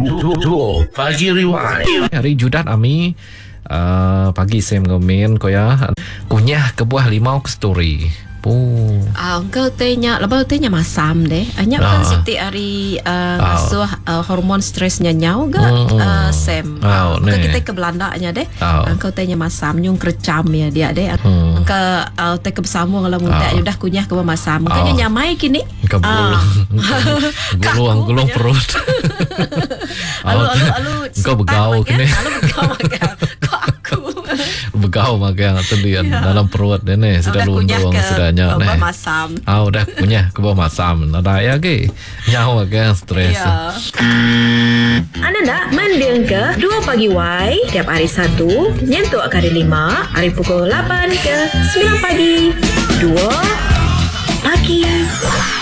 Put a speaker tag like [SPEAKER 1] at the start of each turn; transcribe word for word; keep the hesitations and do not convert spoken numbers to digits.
[SPEAKER 1] Duo Pagi Rewind.
[SPEAKER 2] Hari Judat Ami uh, pagi Sam ngomen ko ya kunyah ke buah limau ke story. Oh.
[SPEAKER 3] Ah, engkau tanya, lepas tanya masam deh. Hanya kan
[SPEAKER 2] Ah.
[SPEAKER 3] setiap hari uh,
[SPEAKER 2] Ah.
[SPEAKER 3] ngasuh uh, hormon stresnya nyau gak
[SPEAKER 2] Hmm.
[SPEAKER 3] uh, Sam.
[SPEAKER 2] Ah,
[SPEAKER 3] Engkau
[SPEAKER 2] ne.
[SPEAKER 3] kita ke Belanda nya deh.
[SPEAKER 2] Ah.
[SPEAKER 3] Engkau tanya masam nyung kerecam ya dia deh.
[SPEAKER 2] Hmm.
[SPEAKER 3] Engkau uh, te ke bersama kalau muda
[SPEAKER 2] Ah.
[SPEAKER 3] udah kunyah ke masam. Engkau
[SPEAKER 2] Ah.
[SPEAKER 3] nyamai kini.
[SPEAKER 2] Kebul, gulung, gulung perut.
[SPEAKER 3] Alu alu alu.
[SPEAKER 2] Engkau begau kini.
[SPEAKER 3] Alu begau makan. Kok aku.
[SPEAKER 2] Begau makan atau dia
[SPEAKER 3] Ya.
[SPEAKER 2] dalam perut dia ni sudah lundung sudah nyak ni.
[SPEAKER 3] Masam.
[SPEAKER 2] Ah udah kunyah ke bawah masam. Nada ya ke. Nyau makan stres.
[SPEAKER 3] Ya.
[SPEAKER 4] Anda nak mendeng ke dua Pagi Y tiap hari Sabtu nyentuh ke hari lima hari pukul lapan ke sembilan pagi. dua Pagi